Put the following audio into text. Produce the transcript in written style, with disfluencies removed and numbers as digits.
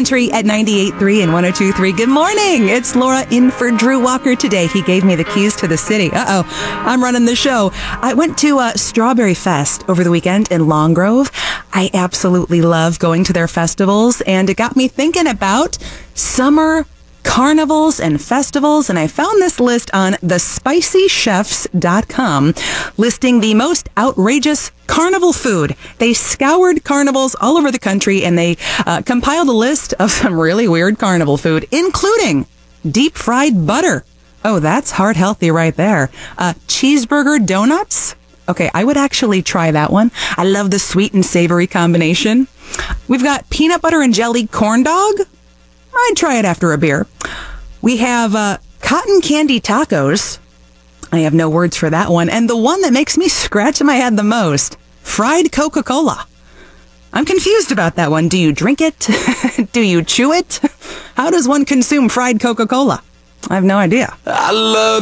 Country at 98.3 and 102.3. Good morning. It's Laura in for Drew Walker today. He gave me the keys to the city. I'm running the show. I went to Strawberry Fest over the weekend in Long Grove. I absolutely love going to their festivals, and it got me thinking about summer carnivals and festivals, and I found this list on thespicychefs.com listing the most outrageous carnival food. They scoured carnivals all over the country, and they compiled a list of some really weird carnival food, including deep fried butter. Oh, that's heart healthy right there. Cheeseburger donuts. Okay, I would actually try that one. I love the sweet and savory combination. We've got peanut butter and jelly corn dog. I'd try it after a beer. We have cotton candy tacos. I have no words for that one. And the one that makes me scratch my head the most, fried Coca-Cola. I'm confused about that one. Do you drink it? Do you chew it? How does one consume fried Coca-Cola? I have no idea. I love